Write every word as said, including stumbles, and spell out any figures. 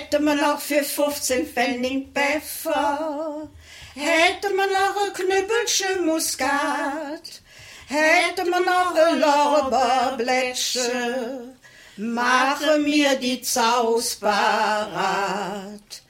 hätte man noch für fünfzehn Pfennig Pfeffer, hätte man noch ein Knüppelchen Muskat, hätte man noch ein Lorbeerblättchen, mache mir die Zaus parat.